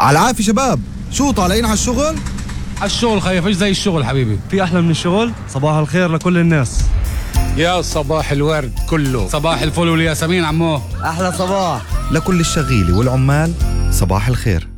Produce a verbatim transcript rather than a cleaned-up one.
على العافية شباب، شو طالعين على الشغل؟ على الشغل خيف، ايش زي الشغل حبيبي؟ في أحلى من الشغل؟ صباح الخير لكل الناس. يا صباح الورد كله، صباح الفل والياسمين عمو. أحلى صباح لكل الشغيلة والعمال صباح الخير.